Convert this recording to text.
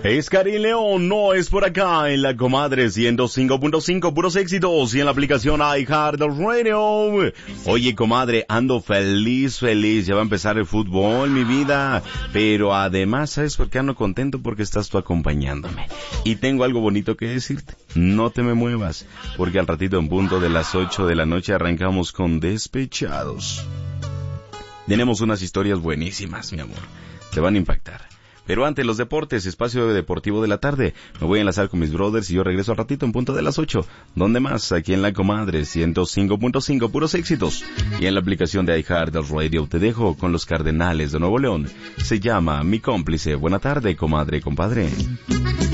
Es Karim León, no es por acá en la comadre 105.5, puros éxitos y en la aplicación iHeartRadio. Oye, comadre, ando feliz, ya va a empezar el fútbol, mi vida. Pero además, ¿sabes por qué ando contento? Porque estás tú acompañándome. Y tengo algo bonito que decirte. No te me muevas, porque al ratito en punto de las 8 de la noche arrancamos con Despechados. Tenemos unas historias buenísimas, mi amor. Te van a impactar. Pero antes, los deportes, espacio deportivo de la tarde. Me voy a enlazar con mis brothers y yo regreso al ratito en punto de las 8. ¿Dónde más? Aquí en la comadre 105.5, puros éxitos. Y en la aplicación de iHeartRadio te dejo con los Cardenales de Nuevo León. Se llama Mi Cómplice. Buena tarde, comadre, compadre.